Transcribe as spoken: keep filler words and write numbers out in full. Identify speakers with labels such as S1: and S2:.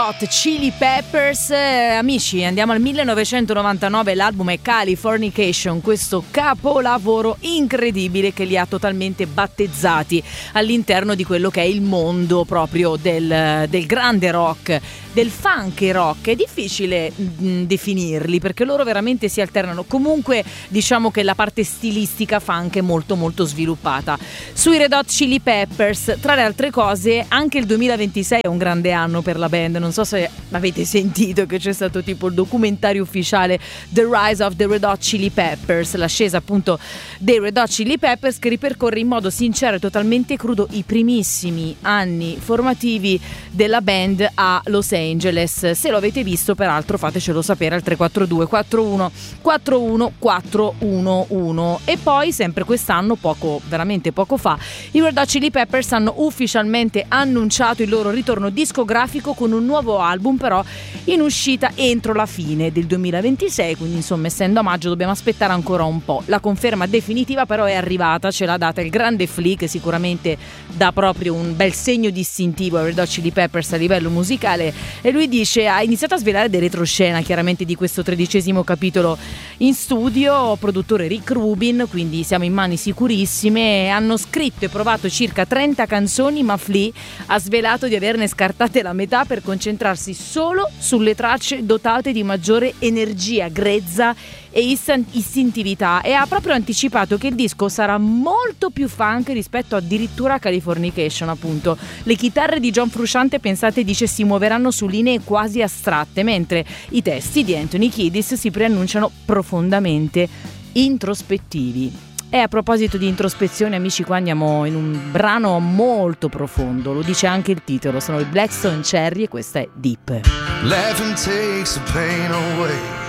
S1: Hot Chili Peppers, eh, amici, andiamo al millenovecentonovantanove, l'album è Californication, questo capolavoro incredibile che li ha totalmente battezzati all'interno di quello che è il mondo proprio del, del grande rock, del funky rock. È difficile mh, definirli perché loro veramente si alternano, comunque diciamo che la parte stilistica funk è molto molto sviluppata. Sui Red Hot Chili Peppers, tra le altre cose, anche il duemilaventisei è un grande anno per la band. Non so se avete sentito che c'è stato tipo il documentario ufficiale The Rise of the Red Hot Chili Peppers, l'ascesa appunto dei Red Hot Chili Peppers, che ripercorre in modo sincero e totalmente crudo i primissimi anni formativi della band a Los Angeles. Se lo avete visto, peraltro, fatecelo sapere al tre quattro due quattro uno quattro uno quattro uno uno. E poi sempre quest'anno, poco veramente poco fa, i Red Hot Chili Peppers hanno ufficialmente annunciato il loro ritorno discografico con un nuovo album, però in uscita entro la fine del duemilaventisei, quindi insomma essendo a maggio dobbiamo aspettare ancora un po'. La conferma definitiva però è arrivata, ce l'ha data il grande Flea, che sicuramente dà proprio un bel segno distintivo ai Red Hot Chili Peppers a livello musicale, e lui dice: ha iniziato a svelare delle retroscena chiaramente di questo tredicesimo capitolo in studio, produttore Rick Rubin, quindi siamo in mani sicurissime. Hanno scritto e provato circa trenta canzoni, ma Flea ha svelato di averne scartate la metà per concentrarsi solo sulle tracce dotate di maggiore energia grezza e istintività, e ha proprio anticipato che il disco sarà molto più funk rispetto addirittura a Californication. Appunto, le chitarre di John Frusciante, pensate, dice, si muoveranno su linee quasi astratte, mentre i testi di Anthony Kiedis si preannunciano profondamente introspettivi. E a proposito di introspezione, amici, qua andiamo in un brano molto profondo, lo dice anche il titolo, sono i Blackstone Cherry e questa è Deep.
S2: Laughing takes the pain away.